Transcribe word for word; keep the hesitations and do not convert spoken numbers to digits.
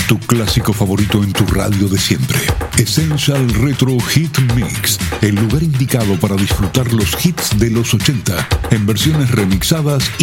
Tu clásico favorito en tu radio de siempre. Essential Retro Hit Mix, el lugar indicado para disfrutar los hits de los ochenta en versiones remixadas